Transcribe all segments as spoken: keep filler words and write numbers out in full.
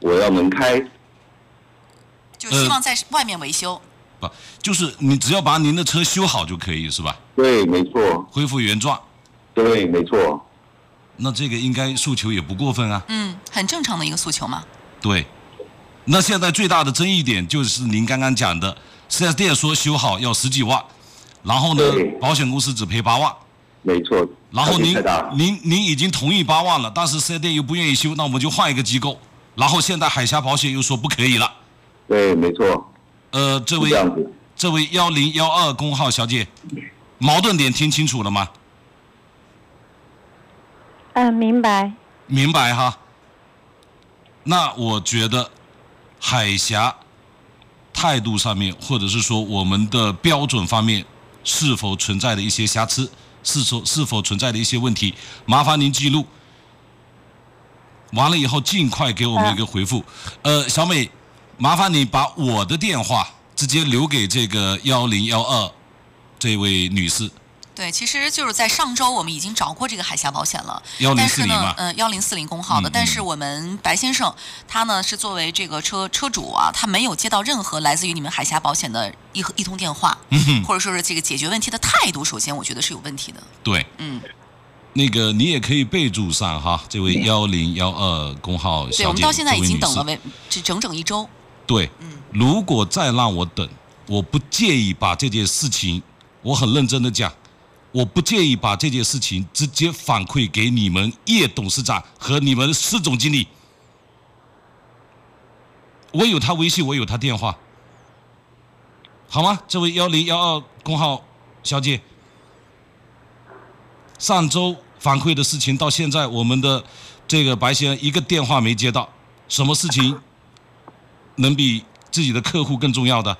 我要能开， 就希望在外面维修。 不，就是你只要把您的车修好就可以，是吧？ 对，没错。 恢复原状。 对，没错。 那这个应该诉求也不过分啊。 嗯，很正常的一个诉求嘛。 对。那现在最大的争议点就是您刚刚讲的，四 S 店说修好要十几万，然后呢，保险公司只赔八万。 没错。 然后您您您已经同意八万了，但是四 S 店又不愿意修，那我们就换一个机构。然后现在海峡保险又说不可以了。 对，没错。 呃，这位这, 这位幺零幺二工号小姐，矛盾点听清楚了吗？ 嗯、呃，明白。 明白哈。那我觉得海峡态度上面，或者是说我们的标准方面，是否存在的一些瑕疵，是否是否存在的一些问题，麻烦您记录。完了以后尽快给我们一个回复。呃，小美，麻烦你把我的电话直接留给这个幺零幺二这位女士。 对，其实就是在上周我们已经找过这个海峡保险了， 幺零四零嘛， 嗯，幺零四零工号的、嗯嗯。但是我们白先生他呢是作为这个车车主啊，他没有接到任何来自于你们海峡保险的一一通电话、嗯，或者说是这个解决问题的态度，首先我觉得是有问题的。 对， 嗯。 那个你也可以备注上哈，这位幺零幺二工号小姐， 对，我们到现在已经等了为整整一周。 对，嗯，如果再让我等，我不介意把这件事情，我很认真的讲，我不介意把这件事情直接反馈给你们叶董事长和你们施总经理。我有他微信，我有他电话，好吗？这位幺零幺二工号小姐，上周反馈的事情到现在，我们的这个白先生一个电话没接到，什么事情能比自己的客户更重要的？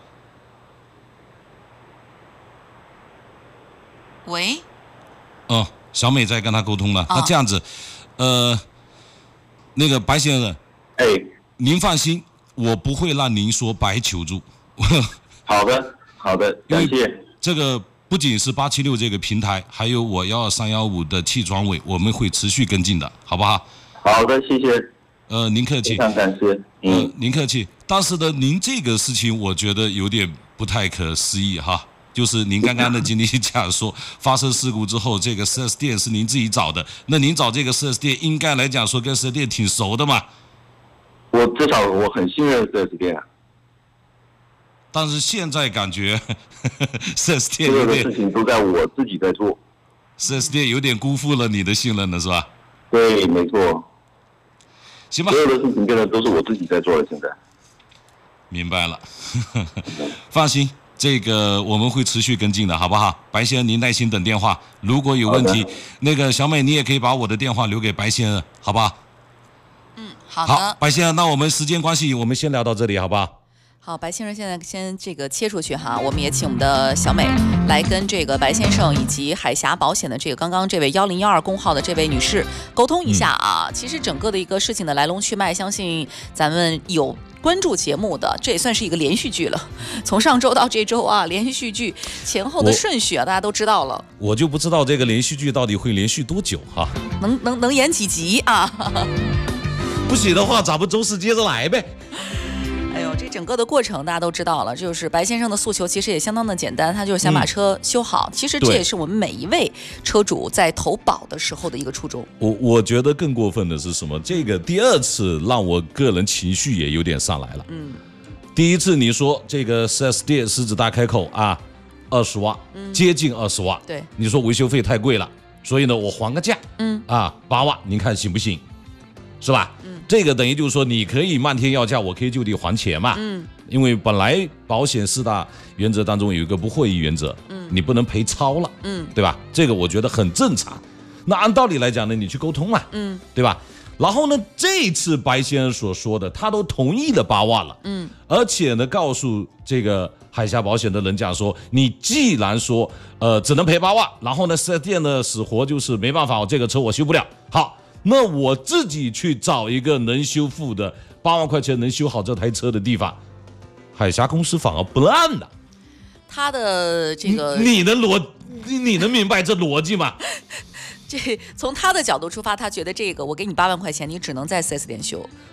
喂。 哦，小美在跟他沟通了。哦、那这样子，呃，那个白先生， 哎， 您放心，我不会让您说白求助。 好的，好的，感谢。 这个不仅是八七六这个平台，还有我幺二三幺五的气装委，我们会持续跟进的，好不好？ 好的，谢谢。 呃，您客气。 非常感谢。嗯， 呃、您客气。但是呢，您这个事情我觉得有点不太可思议哈。就是您刚刚的经理讲说，发生事故之后，这个 四 S 店是您自己找的，那您找这个 四 S 店，应该来讲说跟四 S 店挺熟的嘛？ 我至少我很信任四 S 店啊。 但是现在感觉四 S 店所有的事情都在我自己在做， 四 S 店有点辜负了你的信任了，是吧？ 对，没错。 行吧。 所有的事情变得都是我自己在做了，现在。 明白了，放心。这个我们会持续跟进的，好不好？白先生，您耐心等电话。如果有问题，那个小美，你也可以把我的电话留给白先生，好不好？ 嗯，好的。 好，白先生，那我们时间关系，我们先聊到这里，好不好？ 好，白先生现在先这个切出去哈，我们也请我们的小美来跟这个白先生以及海峡保险的这个刚刚这位幺零幺二工号的这位女士沟通一下啊。嗯、其实整个的一个事情的来龙去脉，相信咱们有关注节目的，这也算是一个连续剧了。从上周到这周啊，连续剧前后的顺序啊，大家都知道了。 我就不知道这个连续剧到底会连续多久哈？ 能能能演几集啊？ 不行的话，咱们周四接着来呗。 哎呦，这整个的过程大家都知道了，就是白先生的诉求其实也相当的简单，他就是想把车修好。嗯、其实这也是我们每一位车主在投保的时候的一个初衷。 我我觉得更过分的是什么？这个第二次让我个人情绪也有点上来了。嗯，第一次你说这个 四 S 店狮子大开口啊，二十万、嗯，接近二十万。 对， 你说维修费太贵了，所以呢我还个价。嗯，啊，八万，您看行不行？是吧？嗯，这个等于就是说，你可以漫天要价，我可以就地还钱嘛。嗯，因为本来保险四大原则当中有一个不获益原则，嗯，你不能赔超了，嗯，对吧？这个我觉得很正常。那按道理来讲呢，你去沟通嘛，嗯，对吧？然后呢，这次白先生所说的，他都同意了八万了，嗯，而且呢，告诉这个海峡保险的人讲说，你既然说呃只能赔八万，然后呢，四 S 店的死活就是没办法，我这个车我修不了，好。那我自己去找一个能修复的八万块钱能修好这台车的地方，海峡公司反而不让了。 他的这个， 你能逻，你能明白这逻辑吗？ 这从他的角度出发，他觉得这个我给你八万块钱，你只能在 四 S 店修。